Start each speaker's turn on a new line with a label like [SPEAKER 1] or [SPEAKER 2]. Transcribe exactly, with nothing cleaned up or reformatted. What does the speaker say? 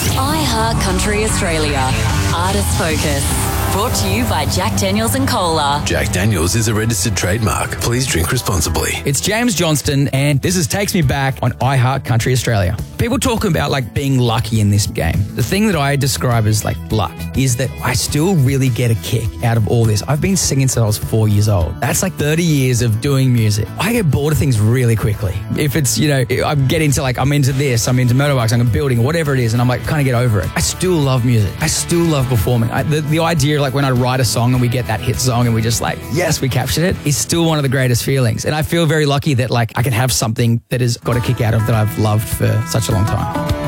[SPEAKER 1] iHeart Country Australia. Artist Focus. Brought to you by Jack Daniels and Cola.
[SPEAKER 2] Jack Daniels is a registered trademark. Please drink responsibly.
[SPEAKER 3] It's James Johnston, and this is Takes Me Back on iHeart Country Australia. People talk about like being lucky in this game. The thing that I describe as like luck is that I still really get a kick out of all this. I've been singing since I was four years old. That's like thirty years of doing music. I get bored of things really quickly. If it's, you know, I get into like, I'm into this, I'm into motorbikes, I'm building, whatever it is, and I'm like, kind of get over it. I still love music. I still love performing. I, the, the idea, like when I write a song and we get that hit song and we just like, yes, we captured it, is still one of the greatest feelings. And I feel very lucky that like I can have something that has got a kick out of that I've loved for such a long time.